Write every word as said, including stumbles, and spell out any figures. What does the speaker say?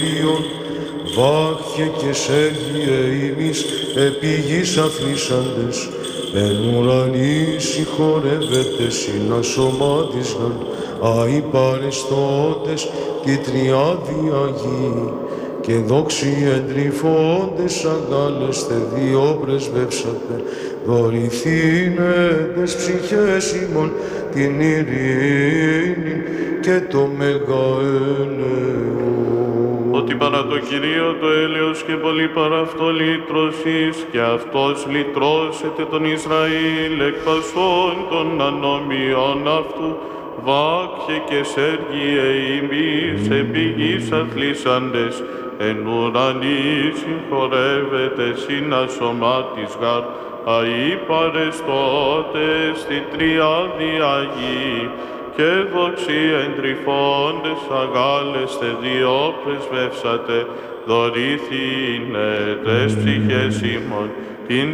Βάχε και σέγγιε ημείς επί γης αθλήσαντες, εν ουρανή συγχωρεύεται συνασωμάτισαν, αοι παρεστώτες και τριάδη Αγίοι, και δόξοι εντρυφώντες αγκάλεστε δύο πρεσβεύσατε, δωρηθήνε τες ψυχές ημών την ειρήνη και το μεγαένεο. Ότι παρά το Κυρίο το έλεος και πολύ παρά αυτό λύτρωσης, και αυτός λυτρώσετε τον Ισραήλ εκ πασών των ανομιών αυτού, βάκχε και σέργιε ημείς επί γης αθλήσαντες, εν ουρανή συγχωρεύεται συνασωμάτης γαρ, αοι παρεστώτες τη τριάδη Αγίοι, και δόξοι εντρυφώντες αγάλεστε δύο πρεσβεύσατε, δωρήθηνε τες ψυχές ημών την